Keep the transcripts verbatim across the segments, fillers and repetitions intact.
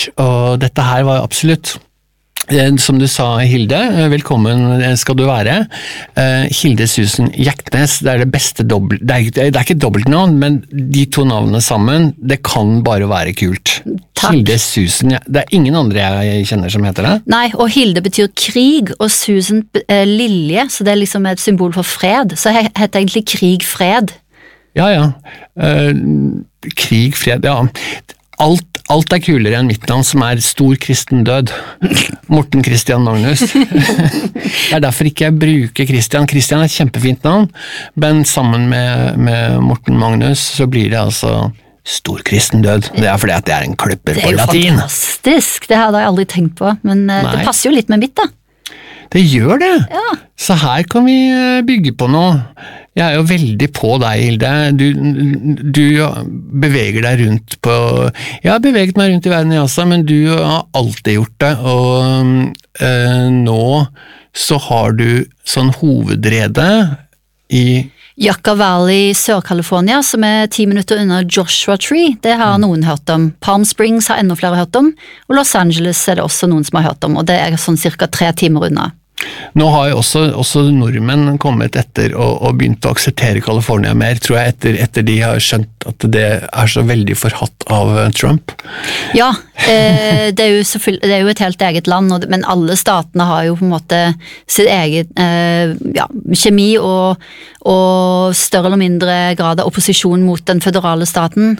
kult, og dette her var absolutt som du sa, Hilde, velkommen skal du være. Uh, Hilde Susan Hjektnes, det er det beste dobbelt, det er, det er ikke dobbelt navn, men de to navnene sammen, det kan bare være kult. Takk. Hilde Susan, det er ingen andre jeg kjenner som heter det. Nei, og Hilde betyr krig, og Susan eh, lilje, så det er liksom et symbol for fred, så det heter egentlig krig, fred. Ja, ja. Uh, krig, fred, ja. Alt, alt er kulere enn mitt navn, som er stor kristen død. Morten Christian Magnus. Det er derfor ikke jeg bruker Christian. Christian er et kjempefint navn, men sammen med, med Morten Magnus så blir det altså stor kristen død. Det er fordi at det er en klipper på latin. Det er jo fantastisk, det hadde jeg aldri tenkt på, men Nei. Det passer jo litt med mitt da. Det gjør det. Ja. Så her kan vi bygge på noe. Jeg er jo veldig på deg, Hilde. Du, du beveger deg rundt på... Jeg har beveget meg rundt i verden, jeg også, men du har alltid gjort det, og øh, nå så har du sånn hovedrede i... Yucca Valley, Sør-California, som er ti minutter under Joshua Tree, det har noen hørt om. Palm Springs har enda flere hørt om, og Los Angeles er det også noen som har hørt om, og det er sånn cirka tre timer unna. Nå har jo også, også nordmenn kommet etter og, og begynt å akseptere California mer, tror jeg, etter, etter de har skjønt at det er så veldig forhatt av Trump. Ja, eh, det, er jo selvfølgelig, det er jo et helt eget land, og, men alle statene har jo på en måte sitt eget eh, ja, kjemi og, og større eller mindre grad av opposisjon mot den føderale staten.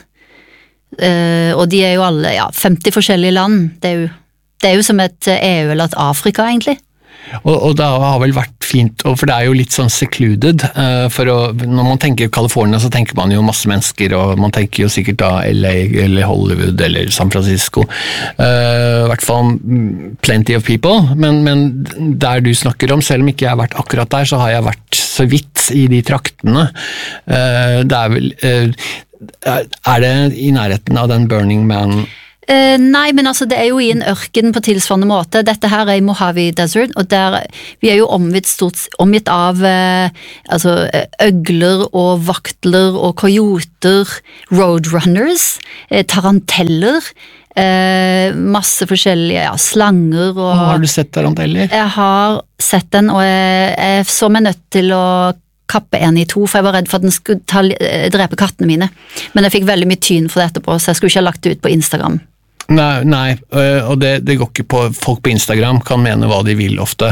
Eh, og de er jo alle ja, femti forskjellige land. Det er, jo, det er jo som et E U eller et Afrika, egentlig. Og, og det har vel vært fint, for det er jo litt sånn secluded, uh, for å, når man tenker California så tenker man jo masse mennesker, og man tenker jo sikkert da L A eller Hollywood eller San Francisco, uh, i hvert fall plenty of people, men, men der du snakker om, selv om ikke jeg har vært akkurat der, så har jeg vært så vidt i de traktene. Uh, det er vel, uh, er det i nærheten av den Burning Man? Uh, nei, men altså det er jo i en ørken på tilsvarende måte. Dette her er i Mojave Desert, og der, vi er jo omgitt, stort, omgitt av uh, altså, øgler og vaktler og kojoter, roadrunners, uh, taranteller, uh, masse forskjellige ja, slanger. Og, og har du sett taranteller? Jeg har sett den, og jeg, jeg så meg nødt til å kappe en i to, for jeg var redd for at den skulle ta, drepe kattene mine. Men jeg fikk veldig mye tyn for det etterpå, så jeg skulle ikke ha lagt det ut på Instagram. Nei, nei, og det, det går ikke på, folk på Instagram kan mene hva de vil ofte,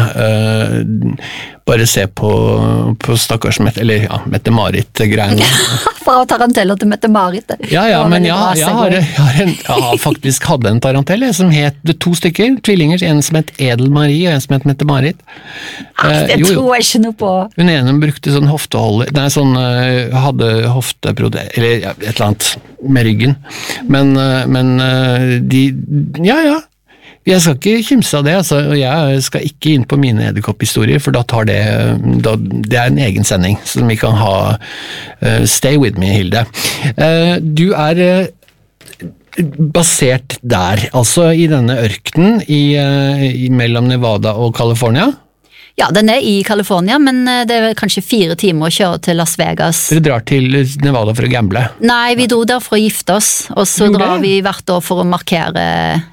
bare se på, på stakkars Mette, eller ja, Mette-Marit-greiene. Fra taranteller til Mette-Marit. Ja, ja, men ja, jeg, har, jeg, har en, jeg har faktisk hadde en tarantelle som het to stykker, tvillinger, en som het Edel-Marie og en som het Mette-Marit. Ah, det jo, tror jeg ikke noe på. Hun ene brukte sånn hofteholder, nei, sånn, hadde hofteprode, eller ja, et eller annet med ryggen, men, men de, ja, ja, jeg skal ikke kimse av det, altså, og jeg skal ikke inn på mine edderkopphistorier, for da tar det, da, det er en egen sending, som vi kan ha, uh, stay with me, Hilde. Uh, du er uh, basert der, altså i denne ørkenen, i, uh, i mellom Nevada og California? Ja, den er i California, men det er kanskje fire timer å kjøre til Las Vegas. Dere drar til Nevada for å gamble? Nei, vi dro der for å gifte oss, og så Gjorde drar det? vi hvert år for å markere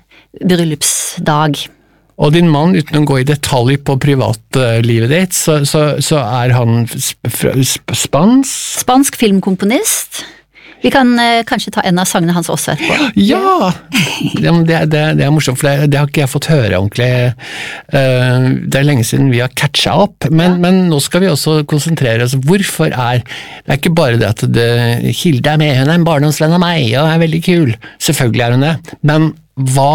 bryllupsdag. Og din mann, uten å gå i detalj på privatlivet ditt, så, så, så er han sp sp spansk? Spansk filmkomponist. Vi kan eh, kanskje ta en av sangene hans også etterpå. Ja! Det, det, det, det er morsomt, for det, det har ikke jeg fått høre ordentlig. Uh, det er lenge siden vi har catchet opp, men, ja. men nå skal vi også konsentrere oss. Hvorfor er det er ikke bare det at det, Hilde er med, hun er en barndomsvenn av meg, og er veldig kul. Selvfølgelig er hun det. Men hva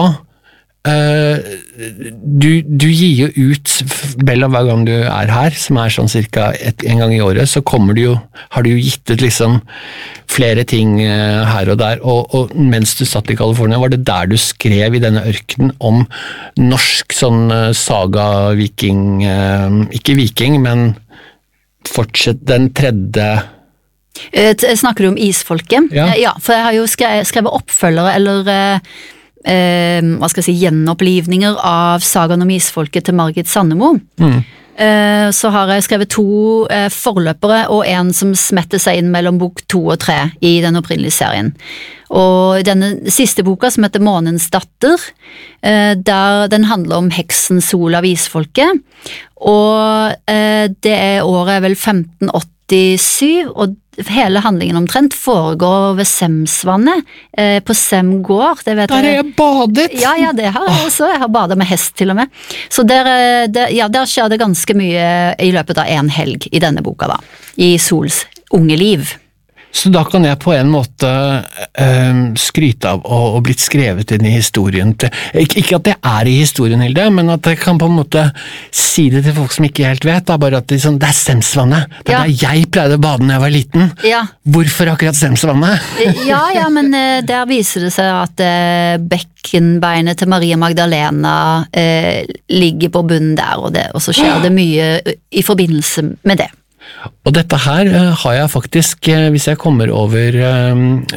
Uh, du, du gir jo ut Bella hver gang du er her, som er sånn cirka et, en gang i året, så kommer du jo, har du jo gitt ut liksom flere ting uh, her og der, og, og mens du satt i California, var det der du skrev i denne ørkenen om norsk sånn uh, saga-viking, uh, ikke viking, men fortsett den tredje. Snakker du om isfolket? Ja, ja for jeg har jo skrevet, skrevet oppfølgere, eller uh, Eh, hva skal jeg si, gjenopplivninger av sagaen om isfolket til Margit Sandemo. Mm. Eh, så har jeg skrevet to eh, forløpere og en som smetter seg inn mellom bok to og tre i den opprinnelige serien. Og denne siste boka som heter Månens datter, eh, der den handler om heksen Sol av isfolket, og eh, det er året vel femten åttisyv, og hele handlingen omtrent foregår ved Semsvannet, eh, på Sem gård. Det vet Der er jeg badet! Ja, ja, det har jeg også. Jeg har badet med hest til og med. Så der, der, ja, der skjer det ganske mye i løpet av en helg i denne boka da, i Sols unge liv. Så da kan jeg på en måte øh, skryte av å, å blitt skrevet inn i historien. Til, ikke, ikke at det er i historien, Hilde, men at jeg kan på en måte si det til folk som ikke helt vet. Da, bare at det, sånn, det er Semsvannet. Det er ja. Der jeg pleide å bade når jeg var liten. Ja. Hvorfor akkurat Semsvannet? ja, ja, men uh, der viser det seg at uh, bekkenbeinet til Maria Magdalena uh, ligger på bunnen der, og, det, og så skjer det mye i forbindelse med det. Og dette her uh, har jeg faktisk, uh, hvis jeg kommer over, uh,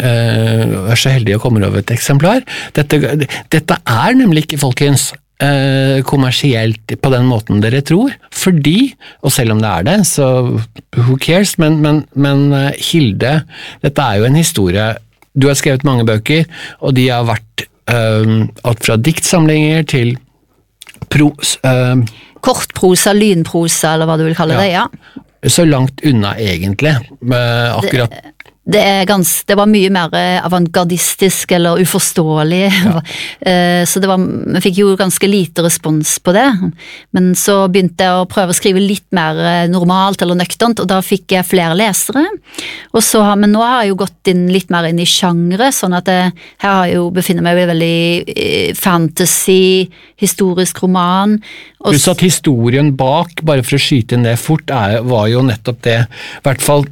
uh, er så heldig å komme over et eksemplar, dette, dette er nemlig ikke, folkens, uh, kommersielt på den måten dere tror, fordi, og selv om det er det, så who cares, men, men, men uh, Hilde, dette er jo en historie, du har skrevet mange bøker, og de har vært uh, alt fra diktsamlinger til pros... Uh, Kortprosa, lynprosa, eller hva du vil kalle det, ja. Så langt unna egentlig, akkurat. Det, det, er gans, det var mye mer avantgardistisk eller uforståelig, ja. Så det var, vi fikk jo ganske lite respons på det, men så begynte jeg å prøve å skrive litt mer normalt eller nøkternt, og da fikk jeg flere lesere, og så, men nå har jeg jo gått inn litt mer inn i genre, sånn at jeg, her har jeg jo befinner meg veldig fantasy, historisk roman. Pluss at historien bak, bare for å skyte inn det fort, er, var jo nettopp det, i hvert fall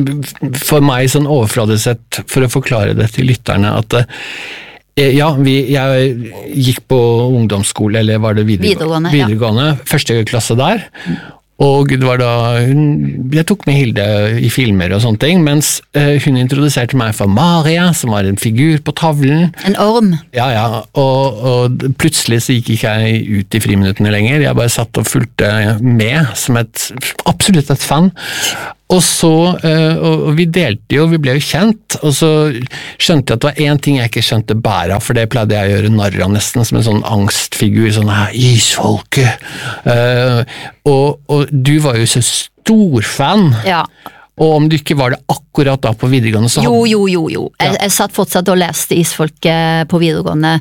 for meg sånn overfladesett, for å forklare det til lytterne, at ja, vi, jeg gikk på ungdomsskole, eller var det videregående, videregående, videregående ja. Første klasse der, og det var da hun, jeg tok med Hilde i filmer og sånne ting, mens uh, hun introduserte meg for Maria, som var en figur på tavlen. En orm. Ja, ja, og, og plutselig så gikk ikke jeg ut i friminuttene lenger, jeg bare satt og fulgte med, som et, absolutt et fan. Og så, uh, og vi delte jo, vi ble jo kjent, og så skjønte jeg at det var en ting jeg ikke skjønte bære av, for det pleide jeg å gjøre narr av nesten, som en sånn angstfigur, sånn her, isfolket. Uh, og, og du var jo så stor fan. Ja. Og om du ikke var det akkurat da på videregående, så hadde... Jo, jo, jo, jo. Ja. Jeg, jeg satt fortsatt og leste Isfolket på videregående,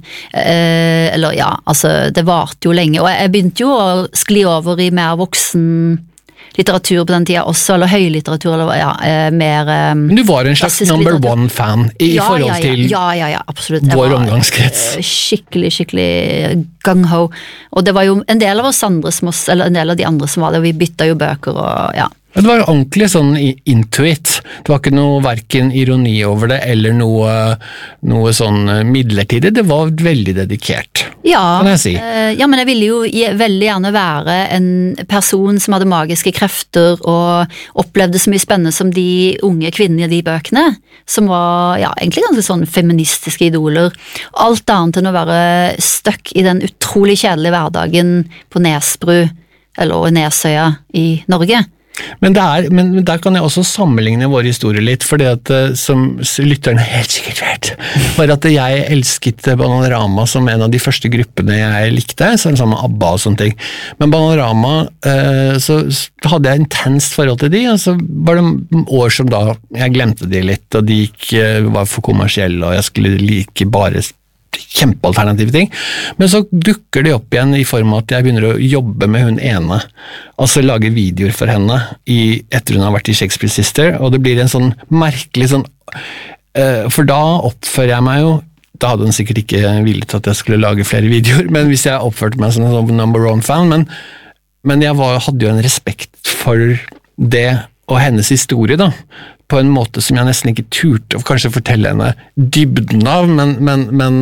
eh, eller ja, altså, det varte jo lenge, og jeg begynte jo å skli over i mer voksen litteratur på den tida også, eller høylitteratur, eller ja, eh, mer... Eh, Men du var en slags number litteratur. one-fan i ja, forhold ja, ja, til ja, ja, ja, absolutt. vår omgangskrets. Skikkelig, skikkelig gung-ho. Og det var jo en del av oss andre som oss, eller en del av de andre som var det, og vi bytta jo bøker og ja. Det var ordentlig sånn into it. Det var ikke noe hverken ironi over det, eller noe, noe sånn midlertidig. Det var veldig dedikert, ja, kan jeg si. Eh, ja, men jeg ville jo veldig gjerne være en person som hadde magiske krefter, og opplevde så mye spennende som de unge kvinnene i de bøkene, som var, ja, egentlig ganske sånn feministiske idoler. Alt annet enn å være stuck i den utrolig kjedelige hverdagen på Nesbru, eller Nesøya i Norge. Men, det er, men der kan jeg også sammenligne vår historie litt, fordi at som lytterne helt sikkert vet, var at jeg elsket Bananarama som en av de første gruppene jeg likte, sammen med ABBA og sånne ting. Men Bananarama, så hadde jeg intenst forhold til de, og så var det år som da jeg glemte de litt, og de ikke var for kommersielle, og jeg skulle like bare kjempealternative ting, men så dukker de opp igjen i form av at jeg begynner å jobbe med hun ene, altså lage videoer for henne i, etter hun har vært i Shakespeare Sister, og det blir en sånn merkelig sånn, uh, for da oppfører jeg meg jo, da hadde hun sikkert ikke villet at jeg skulle lage flere videoer, men hvis jeg oppførte meg som en sånn number one fan, men, men jeg var, hadde jo en respekt for det og hennes historie da, på en måte som jeg nesten ikke turte å kanskje fortelle henne dybden av, men, men, men,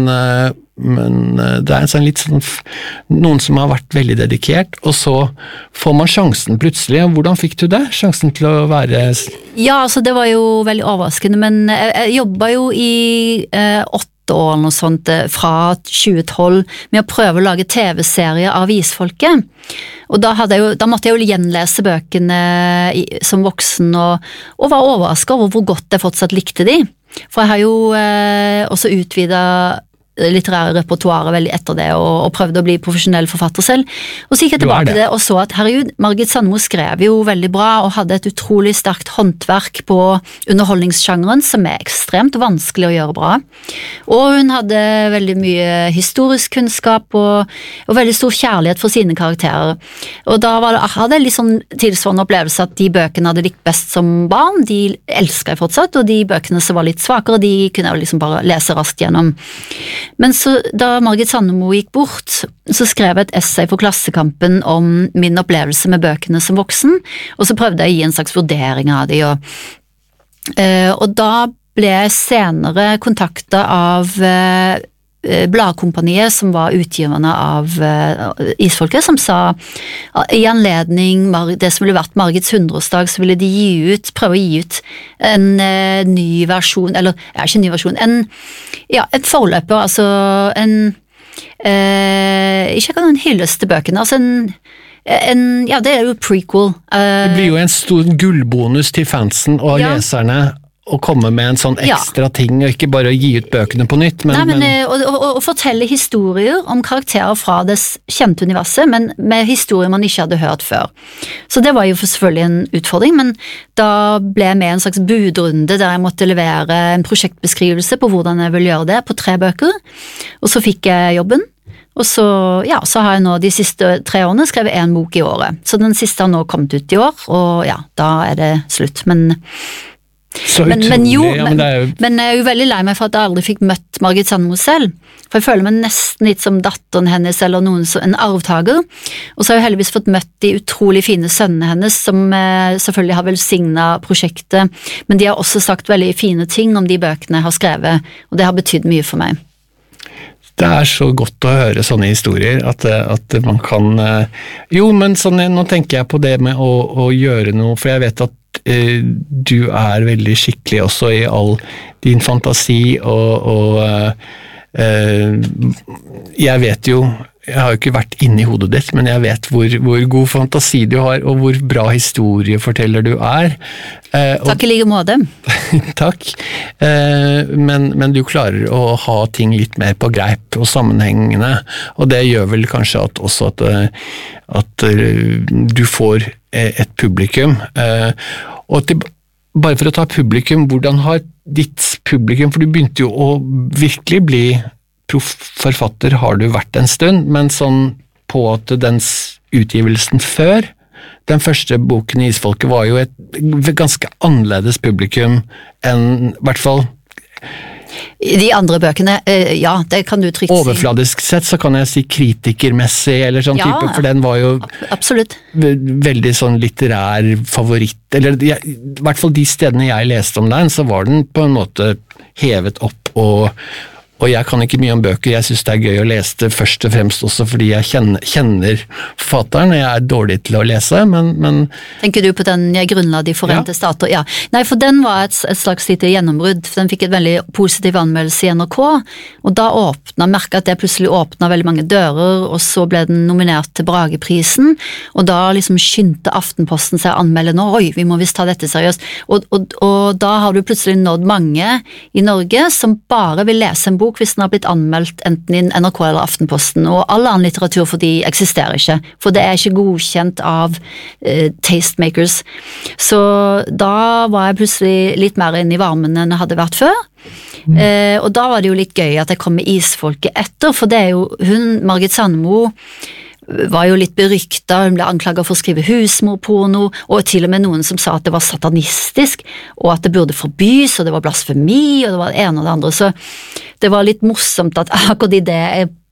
men det er en sånn litt sånn, noen som har vært veldig dedikert, og så får man sjansen plutselig. Hvordan fikk du det? Sjansen til å være... Ja, altså det var jo veldig overraskende, men jeg, jeg jobbet jo i eh, åtte åtte år eller noe sånt, fra tjue tolv, med å prøve å lage T V-serier av isfolket. Og da, hadde jeg jo, da måtte jeg jo gjenlese bøkene i, som voksen, og, og var overrasket over hvor godt jeg fortsatt likte de. For jeg har jo eh, også utvidet litterære repertoaret veldig etter det, og, og prøvde å bli profesjonell forfatter selv. Og så gikk jeg tilbake til det og så at herregud, Margit Sandemo skrev jo veldig bra, og hadde et utrolig sterkt håndverk på underholdningssjangeren, som er ekstremt vanskelig å gjøre bra. Og hun hadde veldig mye historisk kunnskap, og, og veldig stor kjærlighet for sine karakterer. Og da var det, hadde jeg litt sånn tilsvarende opplevelse at de bøkene hadde likt best som barn, de elsket jeg fortsatt, og de bøkene som var litt svakere, de kunne jeg liksom bare lese raskt gjennom. Men så, da Margit Sandemo gikk bort, så skrev jeg et essay for Klassekampen om min opplevelse med bøkene som voksen, og så prøvde jeg å gi en slags vurdering av de, og, øh, og da ble jeg senere kontaktet av øh, Bladkompaniet, som var utgiverne av uh, Isfolket, som sa uh, i anledning Mar- det som ville vært Margits hundreårsdag, så ville de gi ut, prøve å gi ut en uh, ny versjon, eller ja, ikke en ny versjon, en, ja, et forløper, altså en uh, ikke akkurat en hyllest til bøkene, altså en En, ja, det er jo prequel. Uh, det blir jo en stor gullbonus til fansen og ja. leserne å komme med en sånn ekstra ja. ting, og ikke bare å gi ut bøkene på nytt. Men, Nei, men, men... Og, og, og fortelle historier om karakterer fra det kjente universet, men med historier man ikke hadde hørt før. Så det var jo selvfølgelig en utfordring, men da ble jeg med i en slags budrunde der jeg måtte levere en prosjektbeskrivelse på hvordan jeg ville gjøre det på tre bøker, og så fikk jeg jobben. Og så, ja, så har jeg nå de siste tre årene skrevet en bok i året. Så den siste har nå kommet ut i år, og ja, da er det slutt. Men, men, men jo, ja, men, jo... men jeg er jo veldig lei meg for at jeg aldri fikk møtt Margit Sandemo selv. For jeg føler meg nesten litt som datteren hennes, eller noen som en arvtager. Og så har jeg heldigvis fått møtt de utrolig fine sønnene hennes, som eh, selvfølgelig har velsignet prosjektet, men de har også sagt veldig fine ting om de bøkene jeg har skrevet, og det har betydd mye for meg. Det er så godt å høre sånne historier, at, at man kan... Jo, men sånn, nå tenker jeg på det med å, å gjøre noe, for jeg vet at eh, du er veldig skikkelig også i all din fantasi, og, og eh, jeg vet jo, jeg har jo ikke vært inne i hodet ditt, men jeg vet hvor, hvor god fantasi du har, og hvor bra historieforteller du er. Eh, og, Takk i like måte. Takk, eh, men, men du klarer å ha ting litt mer på greip og sammenhengende, og det gjør vel kanskje at, også at, at du får et publikum. Eh, og til, bare for å ta publikum, hvordan har ditt publikum, for du begynte jo å virkelig bli forfatter har du vært en stund, men sånn på at dens utgivelsen før, den første boken i Isfolket var jo et ganske annerledes publikum enn, i hvert fall de andre bøkene, ja, det kan du trygt si. Overfladisk sett så kan jeg si kritikermessig, eller sånn ja, type, for den var jo absolutt. Veldig sånn litterær favoritt, eller i hvert fall de stedene jeg leste om den, så var den på en måte hevet opp og Og jeg kan ikke mye om bøker, jeg synes det er gøy å lese det først og fremst også fordi jeg kjenner, kjenner forfatteren, og jeg er dårlig til å lese, men... men Tenker du på den jeg grunnla De forente ja. stater? Ja. Nei, for den var et, et slags lite gjennombrudd, for den fikk et veldig positiv anmeldelse i N R K, og da åpnet, merket at det plutselig åpnet veldig mange dører, og så ble den nominert til Brageprisen, og da liksom skyndte Aftenposten seg å anmelde nå, oi, vi må visst ta dette seriøst, og, og, og da har du plutselig nådd mange i Norge som bare vil lese en bok hvis den har blitt anmeldt enten i N R K eller Aftenposten, og all annen litteratur for de eksisterer ikke, for det er ikke godkjent av eh, tastemakers. Så da var jeg plutselig litt mer inne i varmen enn jeg hadde vært før, mm. eh, og da var det jo litt gøy at jeg kom med Isfolket etter, for det er jo hun, Margit Sandemo, var jo litt beryktet, hun ble anklaget for å skrive husmorporno, og til og med noen som sa at det var satanistisk, og at det burde forbys, og det var blasfemi, og det var det ene og det andre, så det var litt morsomt at akkurat i det jeg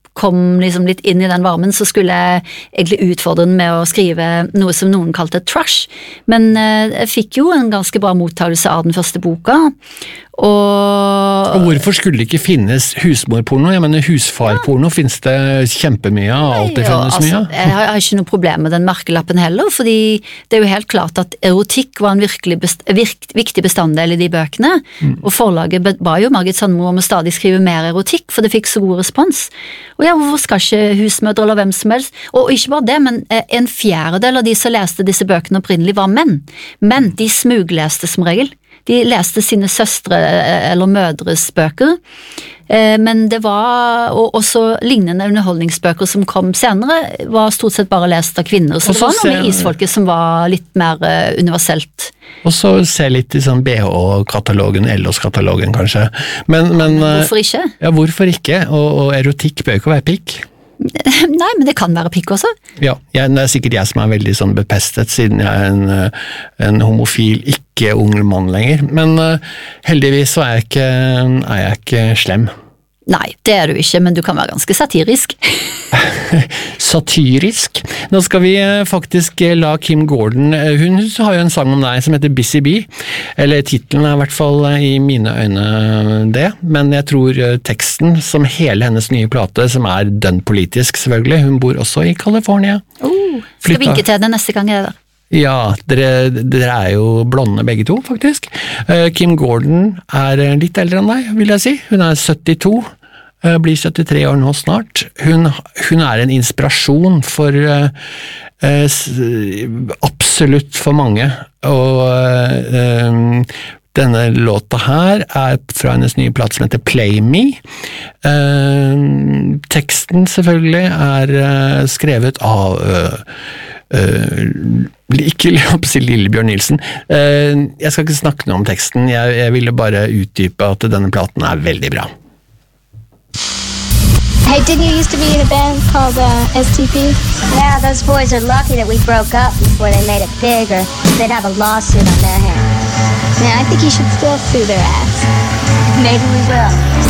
kom liksom litt inn i den varmen, så skulle jeg egentlig utfordre den med å skrive noe som noen kalte trash. Men jeg fikk jo en ganske bra mottagelse av den første boka. Og, og hvorfor skulle det ikke finnes husmorporno? Jeg mener husfarporno ja. Finnes det kjempemye av, alltid ja, finnes mye. Altså, jeg, har, jeg har ikke noe problem med den merkelappen heller, fordi det er jo helt klart at erotikk var en virkelig best, virk, viktig bestanddel i de bøkene, mm. og forlaget ba jo Margit Sandmo om å stadig skrive mer erotikk, for det fikk så god respons. Og ja, hvorfor skal ikke husmødre eller hvem som helst? Og ikke bare det, men en fjerdedel av de som leste disse bøkene opprinnelig var menn. Men de smugleste som regel. De leste sine søstre eller mødres bøker, men det var, og også lignende underholdningsbøker som kom senere, var stort sett bare lest av kvinner, så det var noe med isfolket som var litt mer universelt. Og så se litt i sånn B H-katalogen, L Os-katalogen kanskje. Men, men, hvorfor ikke? Ja, hvorfor ikke? Og, og erotikk bør ikke være pikk. Nei, men det kan være pikk også. Ja, jeg, det er sikkert jeg som er veldig sånn bepestet, siden jeg er en, en homofil, ikke ung mann lenger. Men uh, heldigvis så er jeg, ikke, er jeg ikke slem. Nei, det er du ikke, men du kan være ganske satirisk. Satyrisk? Nå skal vi faktisk la Kim Gordon, hun har jo en sang om deg som heter Busy Bee, eller titlen er i hvert fall i mine øyne det, men jeg tror teksten som hele hennes nye plate, som er dønn politisk selvfølgelig, hun bor også i California. Oh, skal vinke til henne neste gang jeg er der. Ja, dere, dere er jo blonde begge to, faktisk. Kim Gordon er litt eldre enn deg, vil jeg si. Hun er syttito. Blir syttitre år nå snart. Hun, hun er en inspirasjon for uh, uh, absolutt for mange, og uh, denne låta her er fra hennes nye plate som heter Play Me. Uh, teksten selvfølgelig er uh, skrevet av uh, uh, ikke si Lillebjørn Nilsen. Uh, jeg skal ikke snakke noe om teksten, jeg, jeg ville bare utdype at denne platen er veldig bra. Hey, didn't you used to be in a band called uh, S T P? Yeah, those boys are lucky that we broke up before they made it big, or they'd have a lawsuit on their hands. Yeah, I think you should still sue their ass. Maybe we will.